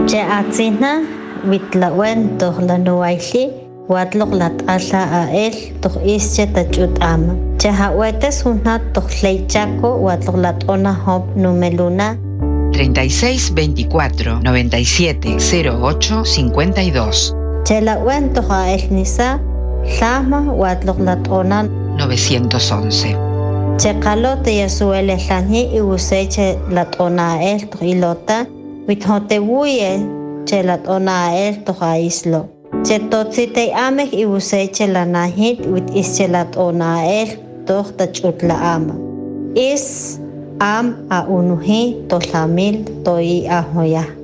Che atzina witlawen toh lanuaili watlok lat'ala ael toh ische tachut'ama. Che hawetes hunat toh leichaco watlok lat'ona hop numeluna 36 24 97 08 52. Che lawen toh ael nisa llama watlok lat'ona 911. Che qalo te yasuele llani iwuseche lat'ona ael toh ilota withotewuye che lat'ona ael toh aislo. Che totzite amek iwuseche lanahit wit ische lat'ona ael toh tachutla ama. Is am a unuhi to lamil to i ahoya.